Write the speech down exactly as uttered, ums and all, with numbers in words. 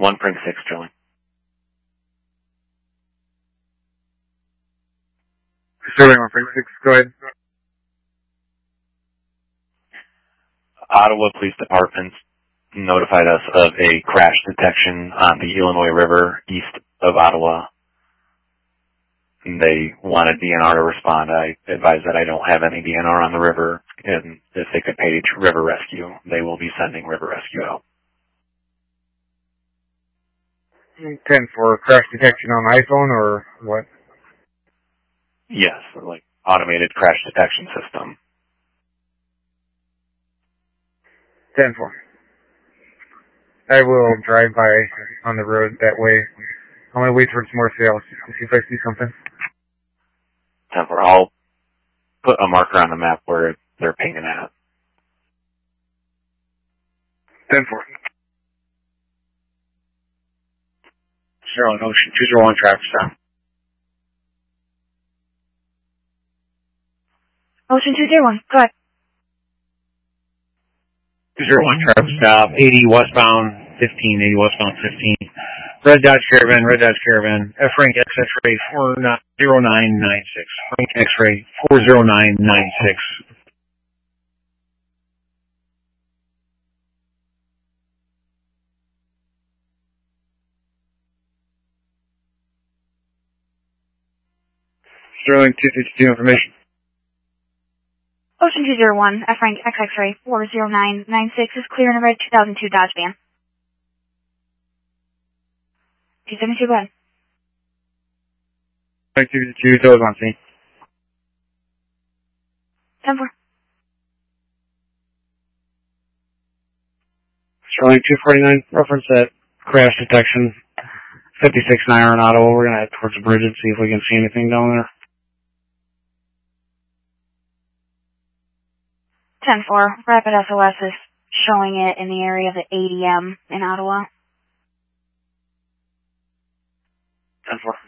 one Pring six, Sterling. Sterling, one Pring six, go ahead. Ottawa Police Department notified us of a crash detection on the Illinois River east of Ottawa. They wanted D N R to respond. I advised that I don't have any D N R on the river, and if they could page River Rescue, they will be sending River Rescue out. ten for crash detection on iPhone or what? Yes, like automated crash detection system. ten four. I will drive by on the road that way. I'm going to wait for some more sales to see if I see something. ten four. I'll put a marker on the map where they're painted at. ten four. Sterling, Ocean two zero one, traffic stop. Ocean two zero one, go ahead. two zero one, traffic stop, eighty westbound, fifteen, eighty westbound, fifteen. Red Dodge Caravan, Red Dodge Caravan, F rank X X-ray four zero nine nine six. Frank X-ray four zero nine nine six. Sterling two fifty-two information. Ocean two zero one, F rank X X-ray four zero nine nine six is clear in a red two thousand two Dodge van. two seventy-two, go ahead. two fifty-two, those on scene. ten four. Sterling two forty-nine, reference that crash detection, fifty-six nine in Ottawa. We're going to head towards the bridge and see if we can see anything down there. ten four, Rapid S O S is showing it in the area of the A D M in Ottawa. ten four.